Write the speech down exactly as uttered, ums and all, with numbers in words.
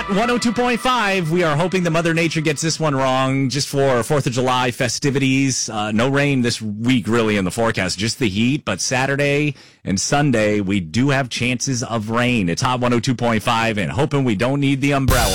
Hot one oh two point five. We are hoping that Mother Nature gets this one wrong just for fourth of July festivities. Uh, no rain this week, really, in the forecast, just the heat. But Saturday and Sunday, we do have chances of rain. It's Hot one oh two point five, and hoping we don't need the umbrella.